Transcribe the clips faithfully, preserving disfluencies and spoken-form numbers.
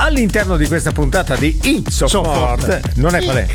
all'interno di questa puntata di It's So, so Forte, non è qual è?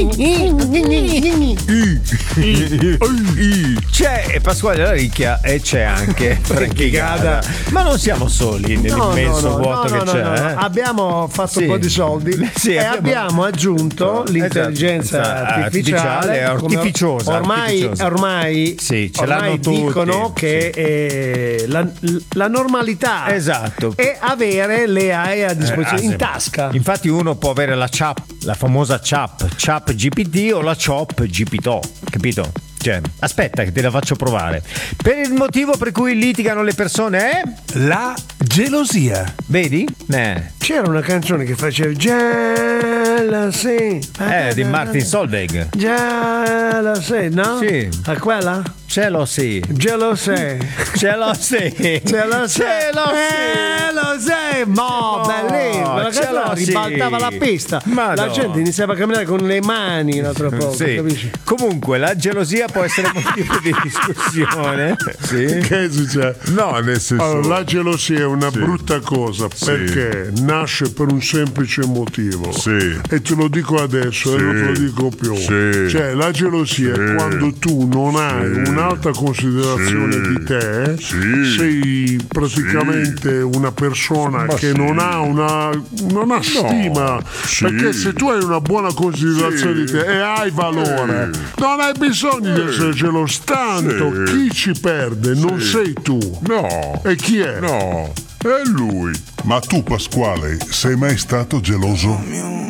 C'è Pasquale La Ricchia e c'è anche Frankie Gada, ma non siamo soli nell'immenso no, no, no, vuoto no, che no, c'è. No, no. Eh? Abbiamo fatto sì. un po' di soldi sì, e abbiamo... abbiamo aggiunto esatto. l'intelligenza esatto. artificiale, artificiosa, ormai, artificiosa. ormai, sì, ce ormai l'hanno tutti. dicono che sì. eh, la, la normalità esatto. è avere le A I a disposizione eh, in tasca. Infatti uno può avere la chat, la famosa chat, chat G P T o la chop G P T O, capito? Cioè, aspetta che te la faccio provare. Per il motivo per cui litigano le persone è la gelosia. Vedi? Eh. C'era una canzone che faceva Jealousy. Eh, di Martin Solveig. Jealousy, no? Sì. A quella? Jealousy. Jealousy. Jealousy. Jealousy. Jealousy. Mo, bellissimo. La canzone ribaltava la pista. Madonna. La gente iniziava a camminare con le mani un altro poco, sì. capisci? Comunque, la gelosia può essere motivo di discussione. Sì. Che succede? No, nel senso... Allora, la gelosia è una sì. brutta cosa perché sì. nasce per un semplice motivo. Sì. E te lo dico adesso sì. e non te lo dico più. Sì. Cioè, la gelosia sì. è quando tu non hai sì. un'alta considerazione sì. di te, sì. sei praticamente sì. una persona Ma che sì. non ha una non ha stima. No. Sì. Perché se tu hai una buona considerazione sì. di te e hai valore, sì. non hai bisogno sì. di essere geloso. Tanto sì. chi ci perde sì. non sei tu. No. E chi è? No, è lui. Ma tu, Pasquale, sei mai stato geloso?